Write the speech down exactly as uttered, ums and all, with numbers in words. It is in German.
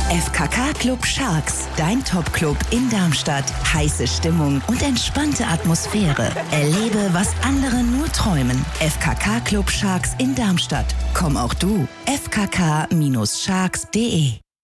F K K Club Sharks, dein Top-Club in Darmstadt. Heiße Stimmung und entspannte Atmosphäre. Erlebe, was andere nur träumen. F K K Club Sharks in Darmstadt. Komm auch du. f k k Bindestrich sharks punkt de